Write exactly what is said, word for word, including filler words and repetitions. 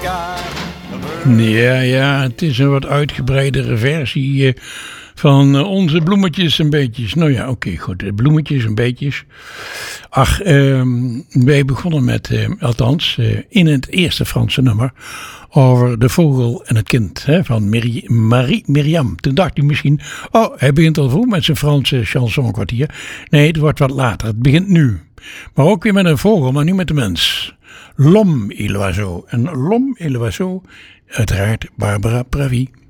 Ja, ja, het is een wat uitgebreidere versie uh, van uh, onze bloemetjes en beetjes. Nou ja, oké, okay, goed, de bloemetjes en beetjes. Ach, uh, wij begonnen met, uh, althans, uh, in het eerste Franse nummer, over de vogel en het kind, hè, van Miri- Marie Myriam. Toen dacht u misschien, oh, hij begint al vroeg met zijn Franse chansonkwartier. Nee, het wordt wat later, het begint nu. Maar ook weer met een vogel, maar nu met de mens. L'homme et l'oiseau. En L'homme et l'oiseau, uiteraard Barbara Pravi.